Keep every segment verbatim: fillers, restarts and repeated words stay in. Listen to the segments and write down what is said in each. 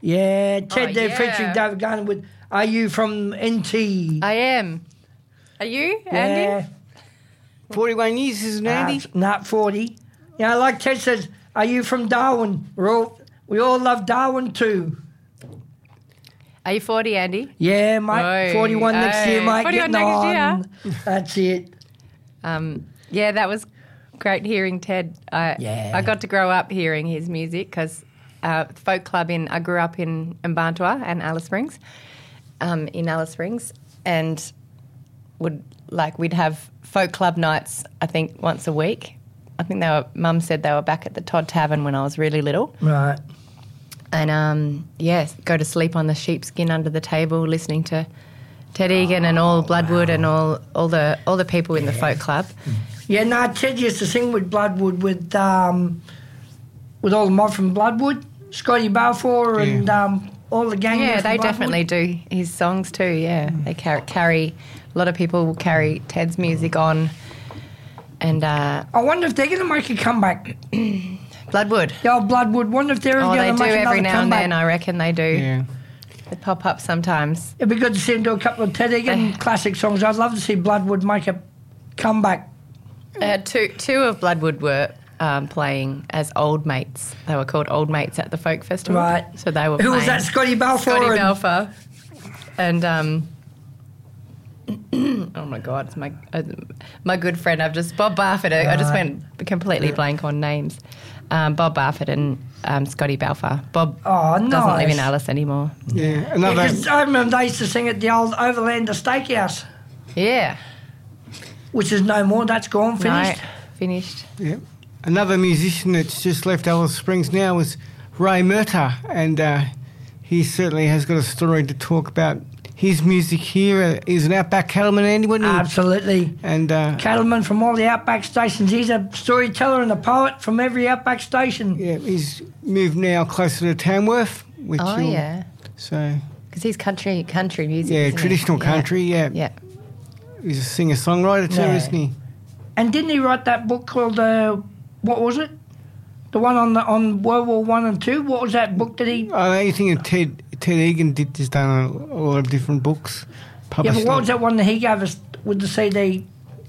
Yeah, Ted Oh, there yeah. featuring David Garner with Are You From N T? I am. Are you, Andy? Yeah. forty-one years, isn't it, Andy? Uh, not forty. You know, like Ted says, are you from Darwin? We're all, we all love Darwin too. Are you forty, Andy? Yeah, mate. Oi, forty-one next year, oi. mate. forty-one Getting next on. That's it. Um, yeah, that was great hearing Ted. I, Yeah. I got to grow up hearing his music because uh, folk club in, I grew up in Mbantua and Alice Springs, um, in Alice Springs, and would like we'd have folk club nights, I think, once a week. I think they were, Mum said they were back at the Todd Tavern when I was really little. Right. And, um, yeah, go to sleep on the sheepskin under the table listening to Ted Egan and all Bloodwood and all, all the all the people in the folk club. Yeah, no, Ted used to sing with Bloodwood with um, with all the mob from Bloodwood, Scotty Balfour and um, all the gang. Yeah, from they Bloodwood. definitely do his songs too, yeah. They carry, carry, a lot of people will carry Ted's music on. And uh, I wonder if they're going to make a comeback. Bloodwood. The old Bloodwood. Wonder if they're Oh, going they to do make every another now and comeback. then, I reckon they do. Yeah. They pop up sometimes. It'd be good to see him do a couple of Ted Egan Uh, classic songs. I'd love to see Bloodwood make a comeback. Uh, two, two of Bloodwood were um, playing as old mates. They were called old mates at the folk festival. Right. So they were Who was playing that? Scotty Balfour. Scotty and- Balfour. And, um, oh my God, it's my uh, my good friend. I've just, Bob Barfoot. I, I just went completely blank on names. Um, Bob Barfoot and um, Scotty Balfour. Bob Oh, nice. doesn't live in Alice anymore. Yeah. Yeah, Another. 'cause I remember they used to sing at the old Overlander Steakhouse, Yeah. which is no more. That's gone, finished. No, finished. Yeah. Another musician that's just left Alice Springs now is Ray Murtagh, and uh, he certainly has got a story to talk about. His music here uh, is an Outback cattleman, Andy, wasn't he? Absolutely. And uh, Cattleman from all the Outback stations. He's a storyteller and a poet from every Outback station. yeah, he's moved now closer to Tamworth. Which Oh, you'll- yeah. So, Because he's country country music. yeah, isn't he? traditional Yeah. country, yeah. Yeah. He's a singer-songwriter too, Yeah. isn't he? And didn't he write that book called, uh, what was it? The one on the on World War One and Two? What was that book that he... I know you think of Ted, Ted Egan did just done a, a lot of different books. Yeah, Published but what was that one that he gave us with the C D?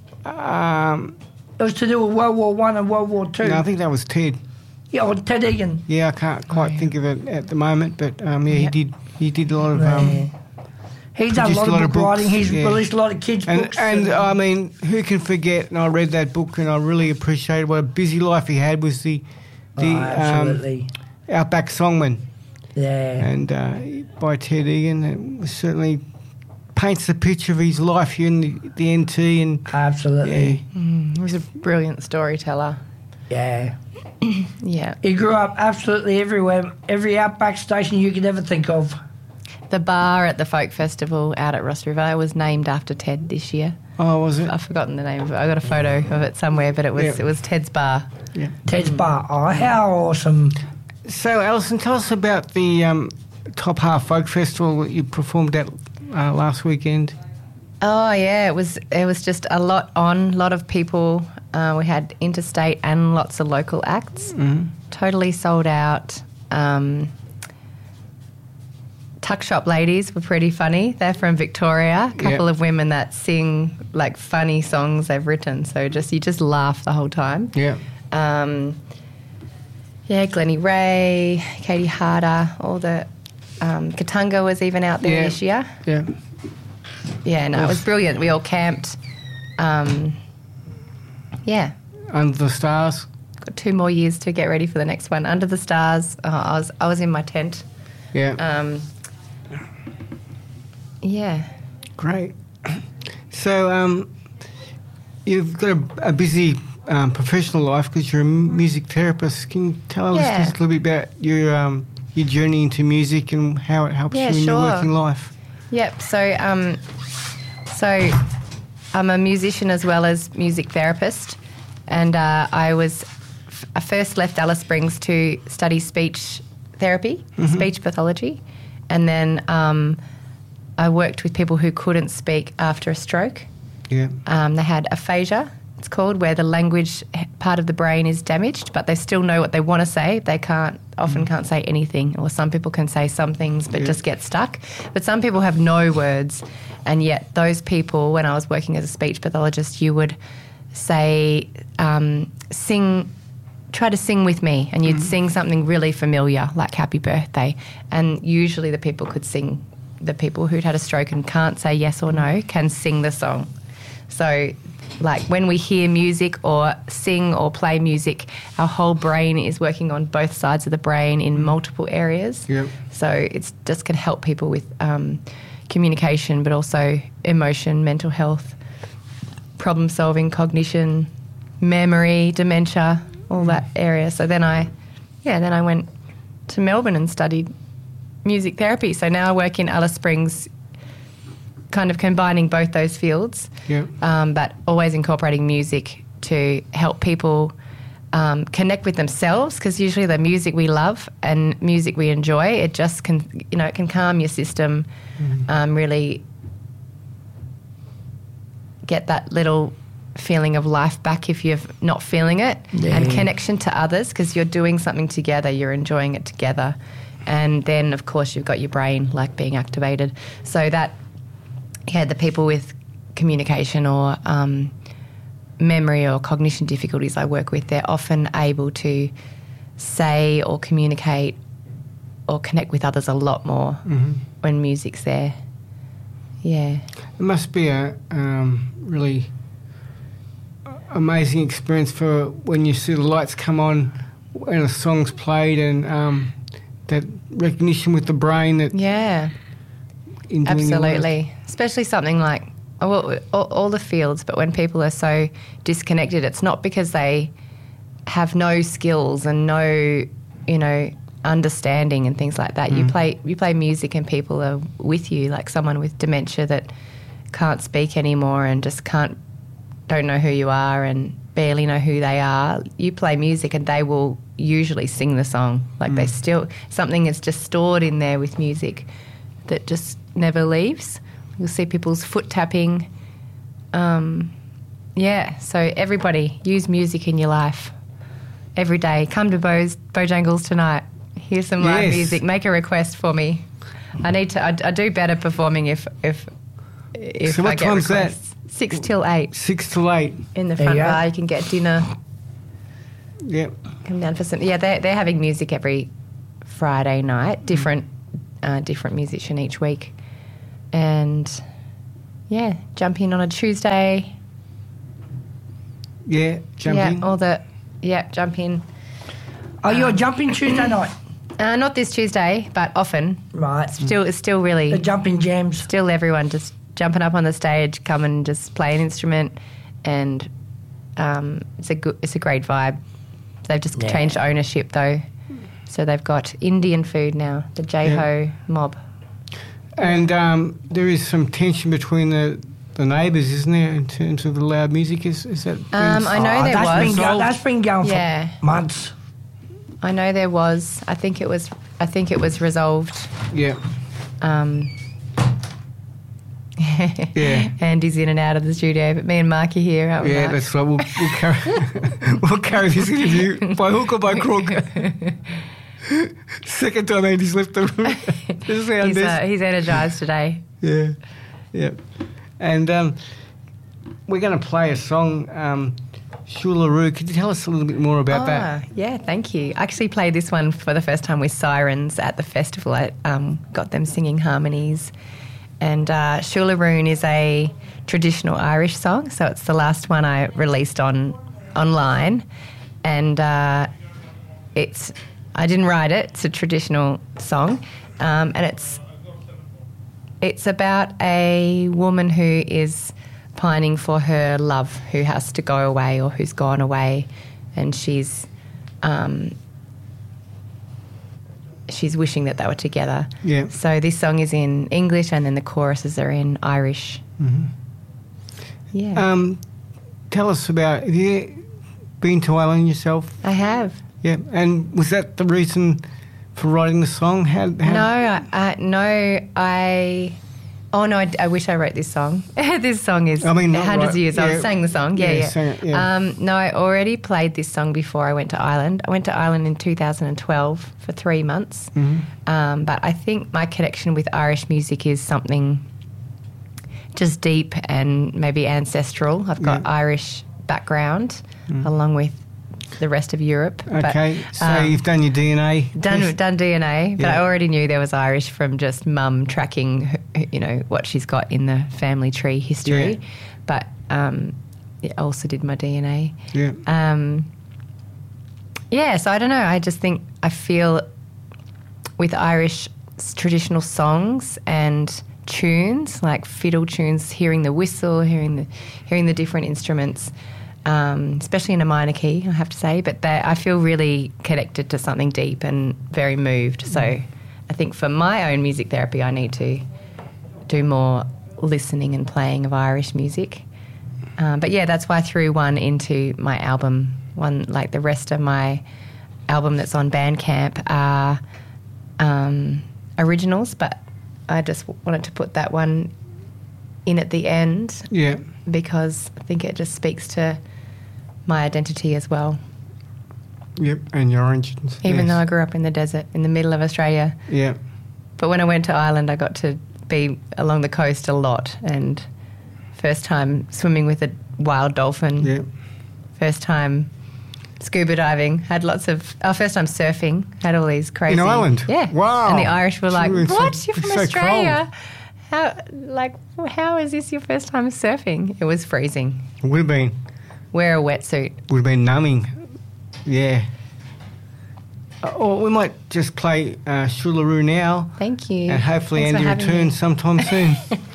Um, It was to do with World War One and World War Two. no, I think that was Ted. Yeah, or Ted Egan. Yeah, I can't quite yeah. think of it at the moment, but um, yeah, Yeah. he did. He did a lot of. Um, Yeah. He's done a produced lot, a lot of of book books, writing. He's yeah. released a lot of kids' And books. and I mean, who can forget? And I read that book, and I really appreciated what a busy life he had. Was the the Oh, um, absolutely. Outback Songman, yeah. and uh, by Ted Egan, it was certainly paints the picture of his life here in the, the N T, and Absolutely. yeah, Mm, he was a brilliant storyteller. Yeah. Yeah. He grew up absolutely everywhere. Every Outback station you could ever think of. The bar at the folk festival out at Ross River was named after Ted this year. oh, was it? I've forgotten the name of it. I got a photo of it somewhere, but it was Yeah. it was Ted's bar. Yeah. Ted's Bar. Oh, how awesome. So, Alison, tell us about the um, Top Half Folk Festival that you performed at uh, last weekend. Oh yeah, it was it was just a lot on, a lot of people. Uh, we had interstate and lots of local acts. Mm-hmm. Totally sold out. Um, Tuck Shop Ladies were pretty funny. They're from Victoria. A couple Yeah. of women that sing like funny songs they've written. So just you just laugh the whole time. Yeah. Um, yeah, Glennie Ray, Katie Harder, all the um, Katanga was even out there Yeah. this year. Yeah. Yeah, no, it was brilliant. We all camped. Um, yeah, Under the Stars. got two more years to get ready for the next one. Under the Stars. Oh, I was I was in my tent. Yeah. Um, yeah. Great. So, um, you've got a, a busy um, professional life because you're a m- music therapist. Can you tell our Yeah. listeners a little bit about your um, your journey into music and how it helps Yeah, you in your sure. working life? Yep. So, um, so I'm a musician as well as music therapist, and uh, I was I first left Alice Springs to study speech therapy, speech pathology, and then um, I worked with people who couldn't speak after a stroke. Yeah. Um, they had aphasia, it's called, where the language part of the brain is damaged, but they still know what they want to say. They can't often can't say anything, or some people can say some things but Yeah. just get stuck. But some people have no words, and yet those people, when I was working as a speech pathologist, you would say, um, sing, try to sing with me, and you'd sing something really familiar, like Happy Birthday, and usually the people could sing. The people who'd had a stroke and can't say yes or no can sing the song. So, like, when we hear music or sing or play music, our whole brain is working on both sides of the brain in multiple areas. Yep. So it's just can help people with um, communication, but also emotion, mental health, problem solving, cognition, memory, dementia, all that area. So then I, yeah, then I went to Melbourne and studied music therapy. So now I work in Alice Springs, kind of combining both those fields, Yeah. um, but always incorporating music to help people um, connect with themselves, because usually the music we love and music we enjoy, it just can, you know, it can calm your system, um, really get that little feeling of life back if you're not feeling it, Yeah. and connection to others, because you're doing something together, you're enjoying it together. And then, of course, you've got your brain, like, being activated. So that, yeah, the people with communication or um, memory or cognition difficulties I work with, they're often able to say or communicate or connect with others a lot more Mhm. when music's there. Yeah. It must be a um, really amazing experience for when you see the lights come on when a song's played, and um, that recognition with the brain that Yeah, in doing your work. absolutely. Especially something like all, all, all the fields, but when people are so disconnected, it's not because they have no skills and no, you know, understanding and things like that. You play you play music and people are with you, like someone with dementia that can't speak anymore and just can't, don't know who you are and barely know who they are. You play music and they will usually sing the song. Like they still, something is just stored in there with music that just never leaves. You'll see people's foot tapping. Um, yeah, so everybody, use music in your life every day. Come to Bo's, Bojangles tonight. Here's some live Yes. music. Make a request for me. I need to, I, I do better performing if, if, if So what I get time's that? requests. Six till eight Six to eight. in the There front you go. bar. You can get dinner. Yeah. Come down for some. Yeah, they're they're having music every Friday night. Different, uh, different musician each week, and yeah, jump in on a Tuesday. Yeah. Jump yeah, in. all the yeah, jump in. Oh, you're jumping Tuesday night? Uh, not this Tuesday, but often. Right. Still, it's still really The jumping jams. still everyone just jumping up on the stage, come and just play an instrument, and um, it's a good, it's a great vibe. They've just Yeah. changed ownership though, so they've got Indian food now, the J Ho mob. And um, there is some tension between the, the neighbours, isn't there, in terms of the loud music? Is, is that been Um, I know Oh, there that's was. Been go- that's been going Yeah. for months. I know there was. I think it was. I think it was resolved. Yeah. Um, Yeah. Andy's in and out of the studio, but me and Mark are here, aren't we? Yeah, Mark? that's right. We'll, we'll, carry, we'll carry this interview by hook or by crook. Second time Andy's left the room. This is our he's, uh, best. he's energised today. Yeah, yeah. And um, we're going to play a song, um, Shoolaroo. Could you tell us a little bit more about that? Ah, yeah, thank you. I actually played this one for the first time with Sirens at the festival. I um, got them singing harmonies. And uh, Shoolaroo is a traditional Irish song, so it's the last one I released on online. And uh, it's I didn't write it. It's a traditional song, um, and it's it's about a woman who is pining for her love, who has to go away or who's gone away, and she's um, she's wishing that they were together. Yeah. So this song is in English, and then the choruses are in Irish. Mm-hmm. Yeah, Um, tell us about, have you been to Ireland yourself? I have. Yeah. And was that the reason for writing the song? How, how No, I, I, no, I Oh, no, I, I wish I wrote this song. This song is I mean, not hundreds right. of years Yeah. old. I sang the song. Yeah, Yeah, yeah. sang it, yeah. Um, no, I already played this song before I went to Ireland. I went to Ireland in two thousand twelve for three months. Mm-hmm. Um, but I think my connection with Irish music is something just deep and maybe ancestral. I've got Yeah. Irish background along with the rest of Europe. But, Okay, so um, you've done your D N A. Done, test? done D N A, but Yeah. I already knew there was Irish from just mum tracking, her- you know, what she's got in the family tree history. Yeah. But um, I also did my D N A. Yeah. Um, yeah, so I don't know. I just think I feel with Irish s- traditional songs and tunes, like fiddle tunes, hearing the whistle, hearing the hearing the different instruments. Um, especially in a minor key, I have to say, but they, I feel really connected to something deep and very moved. So I think for my own music therapy, I need to do more listening and playing of Irish music. Um, but yeah, that's why I threw one into my album. One, like the rest of my album that's on Bandcamp are um, originals, but I just wanted to put that one in at the end Yeah. because I think it just speaks to my identity as well. Yep. And your origins. Even yes. though I grew up in the desert in the middle of Australia. Yeah. But when I went to Ireland, I got to be along the coast a lot, and first time swimming with a wild dolphin. Yeah. First time scuba diving. Had lots of... Our first time surfing. Had all these crazy... In Ireland? Yeah. Wow. And the Irish were So like, it's so- what? You're it's from so Australia? How, like, how is this your first time surfing? It was freezing. Would have been. Wear a wetsuit. Would have been numbing. Yeah. Uh, or we might just play uh, Shoolaroo now. Thank you. And hopefully Thanks for Andy having me. returns sometime soon.